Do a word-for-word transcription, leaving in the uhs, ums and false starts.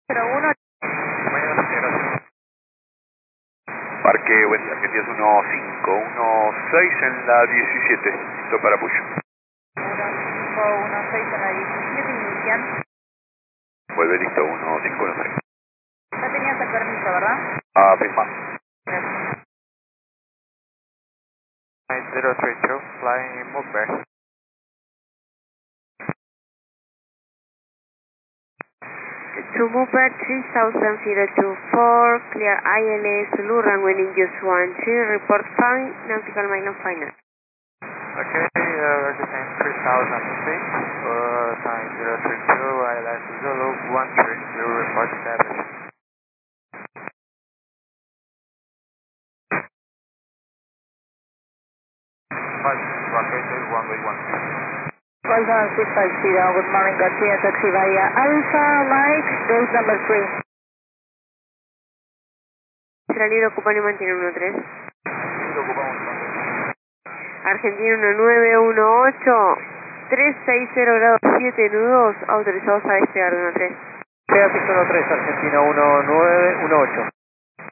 cero uno. Mañana, gracias. Parque Buen Día, Argentina es uno cinco uno seis en la diecisiete, listo para push. uno cinco uno seis en la diecisiete, inician. Vuelve listo, uno cinco uno seis. Ya tenías el permiso, ¿verdad? Afirma. Gracias. nine zero three two, flying move back. To move back three thousand two four, clear I L S, Zulu, runway in use one three, report fine, nautical mile on final. Okay, uh, we're descending three thousand feet, uh, nine zero three two, I L S Zulu, one three, Zulu report established. Five, runway two, one way one. five seven six five zero, good morning, Garcia, taxi via Alpha, Mike, ghost number three. Será libre, ocupan y mantienen uno tres. Libre, ocupamos entonces. Argentina uno nueve uno ocho, tres seis cero grados siete nudos, autorizados a despegar de uno tres. Sea uno tres, Argentina uno nueve uno ocho.